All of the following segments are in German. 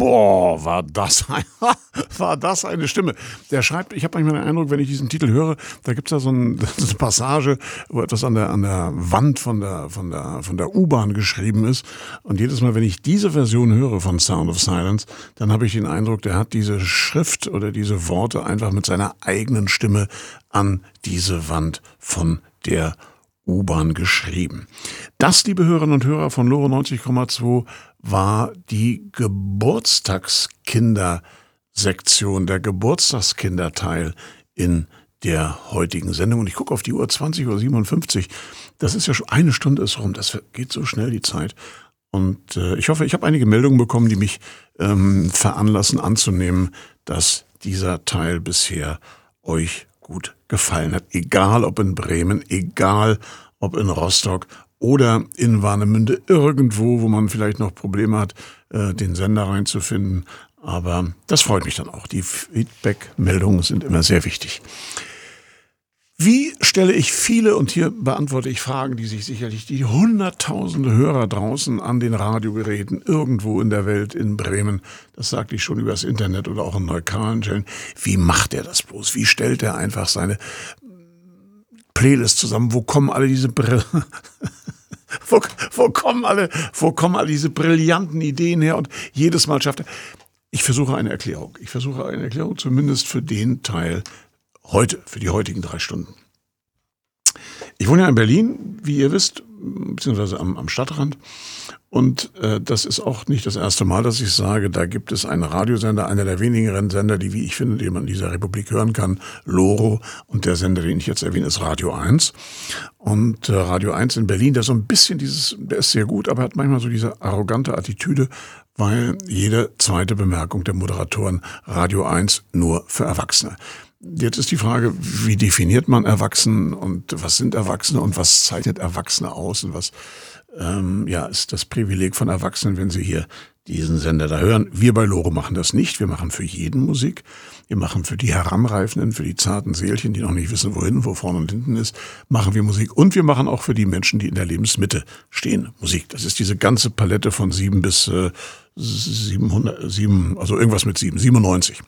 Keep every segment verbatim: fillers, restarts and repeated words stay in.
Boah, war das, ein, war das eine Stimme. Der schreibt, ich habe manchmal den Eindruck, wenn ich diesen Titel höre, da gibt's da so, ein, so eine Passage, wo etwas an der, an der Wand von der, von der, von der U-Bahn geschrieben ist. Und jedes Mal, wenn ich diese Version höre von Sound of Silence, dann habe ich den Eindruck, der hat diese Schrift oder diese Worte einfach mit seiner eigenen Stimme an diese Wand von der U-Bahn geschrieben. Das, liebe Hörerinnen und Hörer von Lore neunzig Komma zwei, war die Geburtstagskindersektion, der Geburtstagskinderteil in der heutigen Sendung. Und ich gucke auf die Uhr, zwanzig Uhr siebenundfünfzig. Das ist ja schon eine Stunde ist rum. Das geht so schnell, die Zeit. Und äh, ich hoffe, ich habe einige Meldungen bekommen, die mich ähm, veranlassen anzunehmen, dass dieser Teil bisher euch gut gefallen hat. Egal ob in Bremen, egal ob in Rostock oder in Warnemünde, irgendwo, wo man vielleicht noch Probleme hat, äh, den Sender reinzufinden. Aber das freut mich dann auch. Die Feedback-Meldungen sind immer sehr wichtig. Wie stelle ich viele, und hier beantworte ich Fragen, die sich sicherlich die hunderttausende Hörer draußen an den Radiogeräten irgendwo in der Welt, in Bremen, das sagte ich schon übers Internet oder auch in Neukölln stellen, wie macht er das bloß? Wie stellt er einfach seine Playlist zusammen? Wo kommen alle diese Brillen? wo, wo kommen alle, wo kommen alle diese brillanten Ideen her? Und jedes Mal schafft er. Ich versuche eine Erklärung. Ich versuche eine Erklärung, zumindest für den Teil heute, für die heutigen drei Stunden. Ich wohne ja in Berlin, wie ihr wisst, beziehungsweise am, am Stadtrand. Und äh, das ist auch nicht das erste Mal, dass ich sage, da gibt es einen Radiosender, einer der wenigen Sender, die, wie ich finde, die man in dieser Republik hören kann, Loro. Und der Sender, den ich jetzt erwähne, ist Radio eins. Und äh, Radio eins in Berlin, der so ein bisschen dieses, der ist sehr gut, aber hat manchmal so diese arrogante Attitüde, weil jede zweite Bemerkung der Moderatoren Radio eins nur für Erwachsene. Jetzt ist die Frage, wie definiert man Erwachsenen und was sind Erwachsene und was zeichnet Erwachsene aus und was ähm, ja, ist das Privileg von Erwachsenen, wenn sie hier diesen Sender da hören. Wir bei Lore machen das nicht. Wir machen für jeden Musik. Wir machen für die Heranreifenden, für die zarten Seelchen, die noch nicht wissen, wohin, wo vorne und hinten ist, machen wir Musik. Und wir machen auch für die Menschen, die in der Lebensmitte stehen, Musik. Das ist diese ganze Palette von sieben bis äh, siebenhundert, sieben, also irgendwas mit sieben, siebenundneunzig.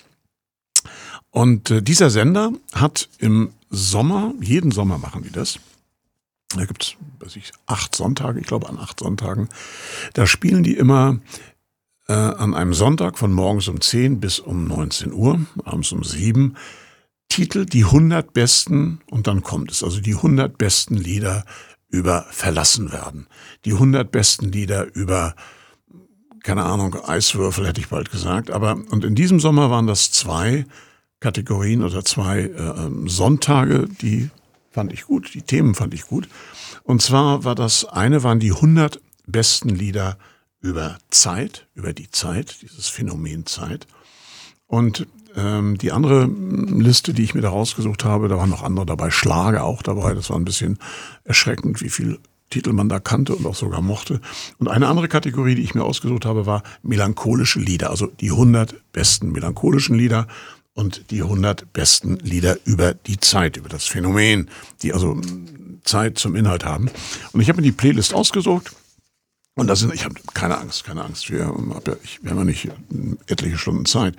Und äh, dieser Sender hat im Sommer, jeden Sommer machen die das, da gibt's, weiß ich, acht Sonntage, ich glaube an acht Sonntagen, da spielen die immer äh, an einem Sonntag von morgens um zehn bis um neunzehn Uhr, abends um sieben, Titel, die hundert besten, und dann kommt es, also die hundert besten Lieder über Verlassenwerden, die hundert besten Lieder über, keine Ahnung, Eiswürfel hätte ich bald gesagt, aber, und in diesem Sommer waren das zwei Kategorien oder zwei äh, Sonntage, die fand ich gut, die Themen fand ich gut. Und zwar war das eine, waren die hundert besten Lieder über Zeit, über die Zeit, dieses Phänomen Zeit. Und ähm, die andere Liste, die ich mir da rausgesucht habe, da waren noch andere dabei, Schlager auch dabei, das war ein bisschen erschreckend, wie viel Titel man da kannte und auch sogar mochte. Und eine andere Kategorie, die ich mir ausgesucht habe, war melancholische Lieder, also die hundert besten melancholischen Lieder. Und die hundert besten Lieder über die Zeit, über das Phänomen, die also Zeit zum Inhalt haben. Und ich habe mir die Playlist ausgesucht. Und da sind, ich habe keine Angst, keine Angst. Wir haben ja, ich, wir haben ja nicht etliche Stunden Zeit.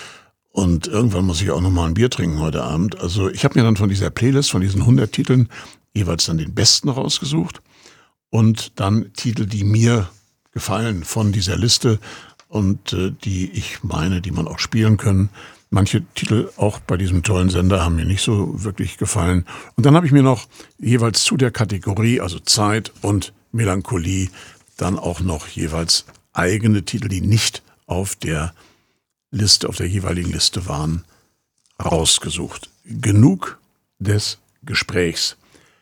Und irgendwann muss ich auch noch mal ein Bier trinken heute Abend. Also ich habe mir dann von dieser Playlist, von diesen hundert Titeln, jeweils dann den besten rausgesucht. Und dann Titel, die mir gefallen von dieser Liste und äh, die ich meine, die man auch spielen können. Manche Titel auch bei diesem tollen Sender haben mir nicht so wirklich gefallen. Und dann habe ich mir noch jeweils zu der Kategorie, also Zeit und Melancholie, dann auch noch jeweils eigene Titel, die nicht auf der Liste, auf der jeweiligen Liste waren, rausgesucht. Genug des Gesprächs.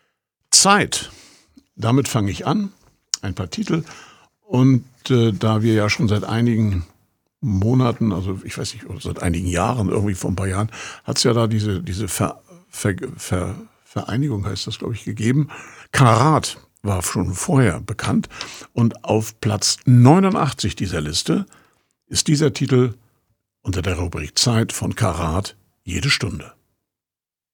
Zeit, damit fange ich an. Ein paar Titel. Und äh, da wir ja schon seit einigen Monaten, also ich weiß nicht, seit einigen Jahren, irgendwie vor ein paar Jahren, hat es ja da diese, diese Ver, Ver, Ver, Vereinigung, heißt das, glaube ich, gegeben. Karat war schon vorher bekannt. Und auf Platz neunundachtzig dieser Liste ist dieser Titel unter der Rubrik Zeit von Karat, jede Stunde.